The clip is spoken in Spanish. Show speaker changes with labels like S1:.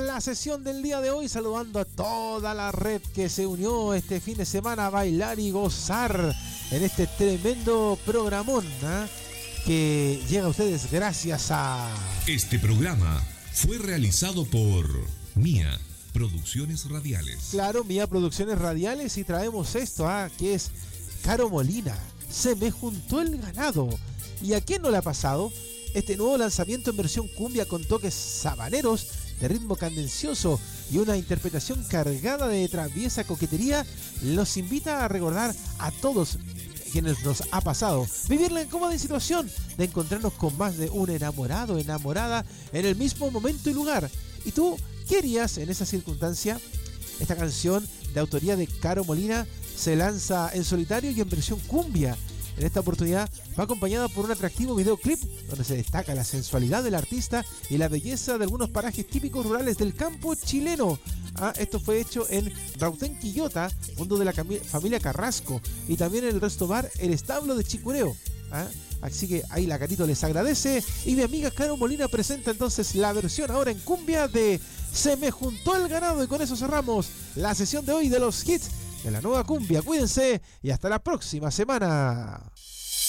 S1: la sesión del día de hoy, saludando a toda la red que se unió este fin de semana a bailar y gozar en este tremendo programón, ¿eh? Que llega a ustedes gracias a...
S2: Este programa fue realizado por Mía Producciones Radiales.
S1: Claro, Mía Producciones Radiales, y traemos esto, que es Caro Molina, Se me juntó el ganado. ¿Y a quién no le ha pasado? Este nuevo lanzamiento en versión cumbia con toques sabaneros, de ritmo cadencioso y una interpretación cargada de traviesa coquetería, nos invita a recordar a todos quienes nos ha pasado vivir la incómoda situación de encontrarnos con más de un enamorado o enamorada en el mismo momento y lugar. ¿Y tú qué harías en esa circunstancia? Esta canción, de autoría de Caro Molina, se lanza en solitario y en versión cumbia. En esta oportunidad va acompañada por un atractivo videoclip donde se destaca la sensualidad del artista y la belleza de algunos parajes típicos rurales del campo chileno. Esto fue hecho en Rautén, Quillota, fondo de la familia Carrasco, y también en el resto bar El Establo de Chicureo. Así que ahí la Carito les agradece, y mi amiga Caro Molina presenta entonces la versión ahora en cumbia de Se me juntó el ganado, y con eso cerramos la sesión de hoy de los hits de la nueva cumbia. Cuídense y hasta la próxima semana.